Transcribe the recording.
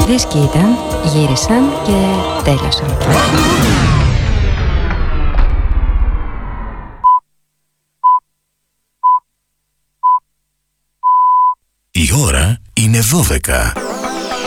Τυχερές και ήταν, γύρισαν και τέλειωσαν. Η ώρα είναι 12.